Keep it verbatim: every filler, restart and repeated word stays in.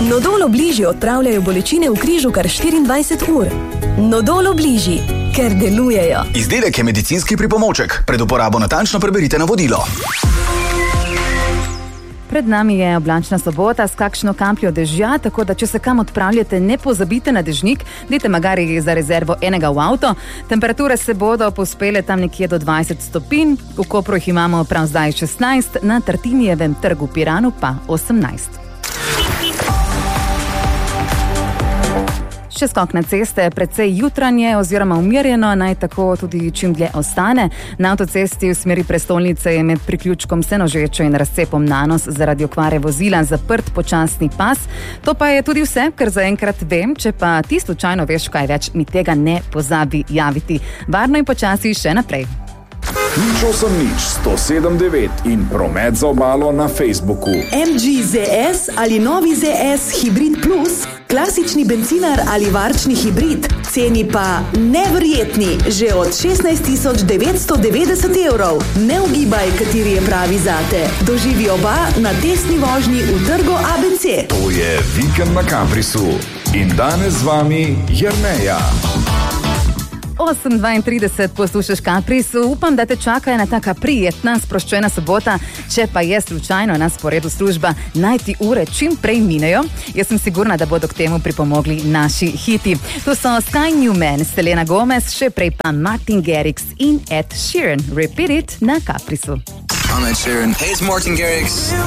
Nodol Obliži odpravljajo bolečine v križu kar štiriindvajset ur. Nodol Obliži, ker delujejo. Izdelek je medicinski pripomoček. Pred uporabo natančno preberite navodilo. Pred nami je oblačna sobota s kakšno kapljo dežja, tako da če se kam odpravljate, ne pozabite na dežnik, dajte magari za rezervo enega v avto. Temperature se bodo povzpele tam nekje do dvajset stopinj, v Kopru jih imamo prav zdaj šestnajst, na Tartinijevem trgu v Piranu pa osemnajst. Še skok na ceste, precej jutranje oziroma umirjeno, naj tako tudi čim dlje ostane. Na avtocesti v smeri prestolnice je med priključkom Senožečo in razcepom Nanos zaradi okvare vozila zaprt počasni pas. To pa je tudi vse, kar zaenkrat vem, če pa ti slučajno veš kaj več, mi tega ne pozabi javiti. Varno in počasi še naprej. Nič osem nič, sto sedem devet in promet za obalo na Facebooku. M G Z S ali novi Z S Hybrid Plus, klasični bencinar ali varčni hibrid, ceni pa neverjetni, že od šestnajst tisoč devetsto devetdeset evrov. Ne ugibaj, kateri je pravi zate. Doživi oba na testni vožnji v trgu A B C. To je vikend na Caprisu in danes z vami Jerneja. osem dvaintrideset poslušaš Capris, upam, da te čaka ena taka prijetna, sproščena sobota. Če pa je slučajno na sporedu služba, naj ti ure čim prej minejo. Jaz sem sigurna, da bodo k temu pripomogli naši hiti. To so Sky New Man, Selena Gomez, še prej pa Martin Garrix in Ed Sheeran. Repeat it na Caprisu. I'm Ed Sheeran. Hey, it's Martin Garrix.